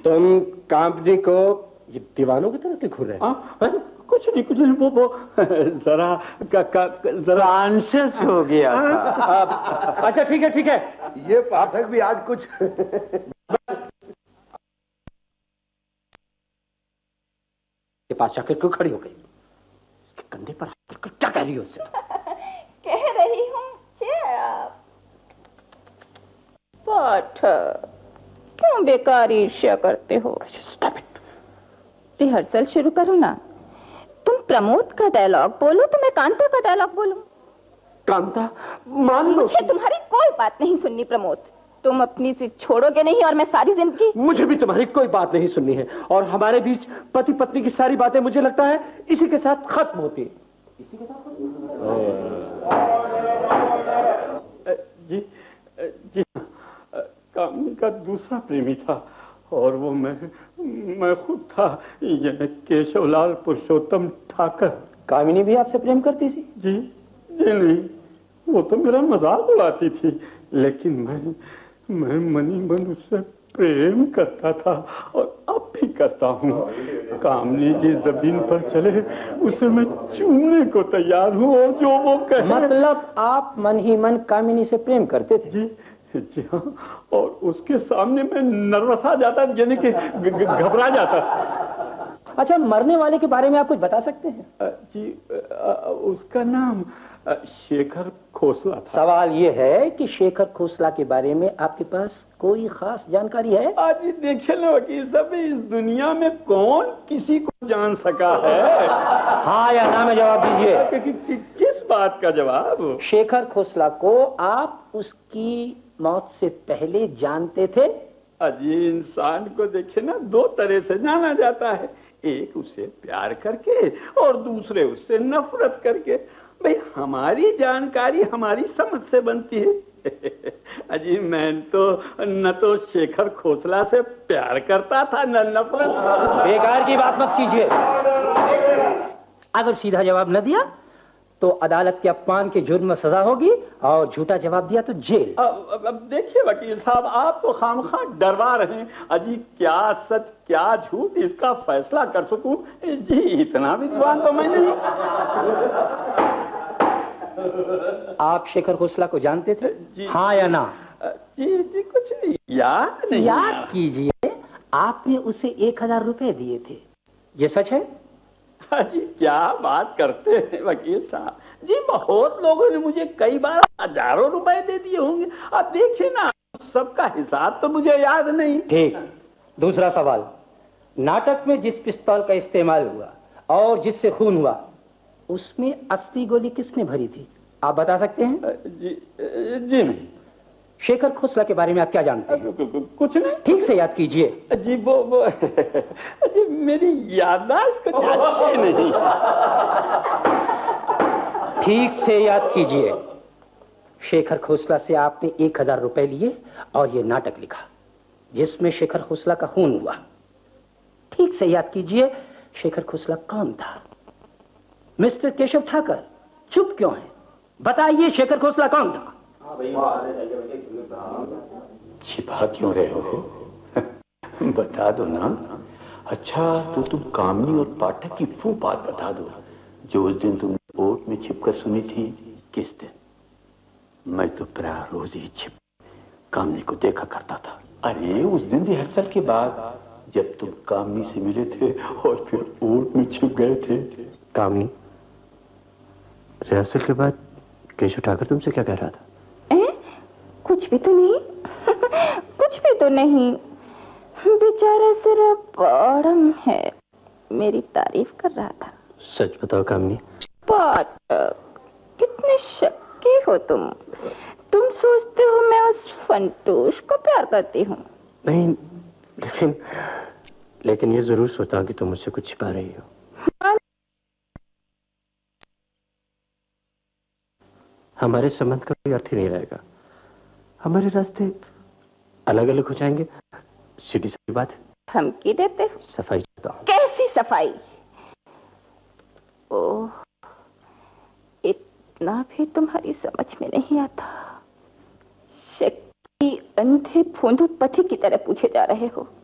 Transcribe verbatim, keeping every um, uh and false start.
तुम कामनी को ये दीवानों की तरह क्यों घूर रहे हो? कुछ नहीं कुछ नहीं, वो वो जरा का, का, जरा कॉन्शियस हो गया था। अच्छा ठीक है ठीक है, ये पाठक भी आज कुछ के पास जाकर क्यों खड़ी हो गई? इसके कंधे पर हाथ रखकर क्या कह रही हो उससे? कह रही हूँ पाठक, क्यों बेकार ईर्ष्या करते हो? रिहर्सल शुरू करो ना। तुम प्रमोद का डायलॉग बोलो तो मैं कांता का डायलॉग बोलूं। कांता मान लो। मुझे तुम्हारी कोई बात नहीं सुननी प्रमोद। तुम अपनी से छोड़ोगे नहीं और मैं सारी जिंदगी। मुझे भी तुम्हारी कोई बात नहीं सुननी है और हमारे बीच पति पत्नी की सारी बातें मुझे लगता है इसी के साथ खत्म होती है। इसी के साथ जी जी कामनी का दूसरा प्रेमी था और वो मैं मैं खुद था, यह केशवलाल पुरुषोत्तम ठाकर। कामिनी भी आपसे प्रेम करती थी? जी जी नहीं, वो तो मेरा मजाक उड़ाती थी, लेकिन मैं मैं मनी मन उससे प्रेम करता था और अब भी करता हूँ। कामनी की जमीन पर चले उसे मैं चूमने को तैयार हूँ और जो वो कहे। मतलब आप मन ही मन कामिनी से प्रेम करते थे? जी जी हाँ, और उसके सामने मैं नर्वस आ जाता, यानी कि घबरा जाता। अच्छा, मरने वाले के बारे में आप कुछ बता सकते हैं? जी उसका नाम शेखर खोसला था। सवाल ये है कि शेखर खोसला के बारे में आपके पास कोई खास जानकारी है? आज देखिए ना वकील साहब, इस दुनिया में कौन किसी को जान सका है? हाँ या ना में जवाब दीजिए। कि, कि, कि, किस बात का जवाब? शेखर खोसला को आप उसकी मौत से पहले जानते थे? अजी इंसान को देखे ना दो तरह से जाना जाता है, एक उसे प्यार करके और दूसरे उससे नफरत करके। भाई हमारी जानकारी हमारी समझ से बनती है। अजी मैं तो न तो शेखर खोसला से प्यार करता था न नफरत। बेकार की बात मत कीजिए। अगर सीधा जवाब न दिया तो अदालत के अपमान के जुर्म में सजा होगी और झूठा जवाब दिया तो जेल। अब, अब देखिए वकील साहब, आप तो खामखा डरवा रहे हैं। अजी क्या सच क्या झूठ इसका फैसला कर सकूं? जी इतना विद्वान तो मैं नहीं। आप शेखर खोसला को जानते थे? जी, हाँ या ना? जी जी कुछ नहीं याद नहीं। याद कीजिए, आपने उसे एक हजार रुपए दिए थे, ये सच है? जी क्या बात करते हैं वकील साहब, जी बहुत लोगों ने मुझे कई बार हजारों रुपए दे दिए होंगे। आप देखिए ना, सबका हिसाब तो मुझे याद नहीं। ठीक, दूसरा सवाल, नाटक में जिस पिस्तौल का इस्तेमाल हुआ और जिससे खून हुआ उसमें असली गोली किसने भरी थी, आप बता सकते हैं? जी जी नहीं। शेखर खोसला के बारे में आप क्या जानते हैं? कुछ नहीं। ठीक से याद कीजिए। जी वो वो जी मेरी याददाश्त कुछ अच्छी नहीं। ठीक से याद कीजिए। शेखर खोसला से आपने एक हजार रुपए लिए और ये नाटक लिखा जिसमें शेखर खोसला का खून हुआ। ठीक से याद कीजिए, शेखर खोसला कौन था? मिस्टर केशव ठाकर, चुप क्यों है? बताइए शेखर खोसला कौन था? छिपा क्यों रहे हो? बता दो ना। अच्छा तो तुम कामनी और पाठक की वो बात बता दो जो उस दिन तुम ओट में छिपकर सुनी थी। किस दिन? मैं तो प्राय रोज ही छिप कामनी को देखा करता था। अरे उस दिन रिहर्सल के बाद जब तुम कामनी से मिले थे और फिर ओट में छिप गए थे। कामनी, रिहर्सल के बाद केशव ठाकर तुमसे क्या कह रहा था? ए? कुछ भी तो नहीं। कुछ भी तो नहीं, बेचारा सिर्फ बड़म है, मेरी तारीफ कर रहा था। सच बताओ कामनी। पाठक, कितने शक्की हो तुम। तुम सोचते हो मैं उस फंटूश को प्यार करती हूँ? नहीं, लेकिन लेकिन ये जरूर सोचता हूँ कि तुम मुझसे कुछ छिपा रही हो। हमारे संबंध का कोई अर्थ ही नहीं रहेगा, हमारे रास्ते अलग अलग हो जाएंगे। सीधी सी बात है। धमकी देते हो? सफाई चाहता हूं। कैसी सफाई? ओह, इतना भी तुम्हारी समझ में नहीं आता। शक्ति अंधे भोंदू पथिक की तरह पूछे जा रहे हो।